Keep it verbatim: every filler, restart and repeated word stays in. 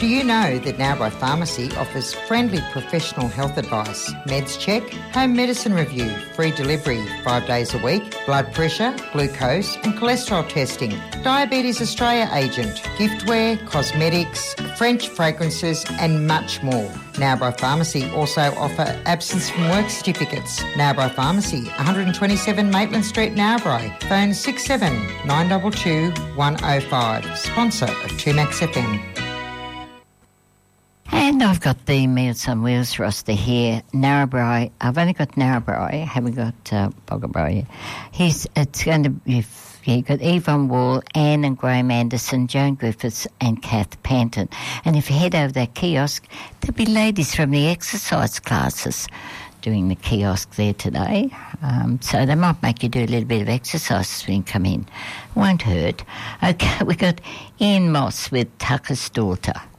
Do you know that Narrabri Pharmacy offers friendly professional health advice, meds check, home medicine review, free delivery five days a week, blood pressure, glucose and cholesterol testing, Diabetes Australia agent, giftware, cosmetics, French fragrances and much more. Narrabri Pharmacy also offer absence from work certificates. Narrabri Pharmacy, one twenty-seven Maitland Street, Narrabri. Phone six seven nine two two, one oh five. Sponsor of two Max F M. And I've got the Meals on Wheels roster here. Narrabri, I've only got Narrabri, haven't got uh, Bogabri. He's, it's going to be, yeah, you've got Yvonne Wall, Anne and Graham Anderson, Joan Griffiths and Kath Panton. And if you head over that kiosk, there'll be ladies from the exercise classes doing the kiosk there today. Um, so they might make you do a little bit of exercise when you come in. Won't hurt. Okay, we've got Ian Moss with Tucker's Daughter.